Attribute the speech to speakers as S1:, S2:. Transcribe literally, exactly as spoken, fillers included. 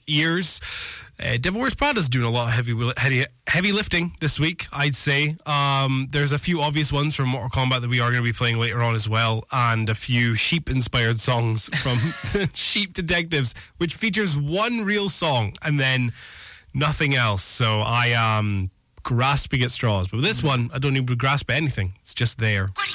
S1: ears. Uh, Devil Wears Prada's doing a lot of heavy, heavy heavy lifting this week, I'd say. Um, there's a few obvious ones from Mortal Kombat that we are going to be playing later on as well, and a few sheep-inspired songs from Sheep Detectives, which features one real song and then nothing else. So I am grasping at straws. But with this one, I don't need to grasp at anything. It's just there.
S2: What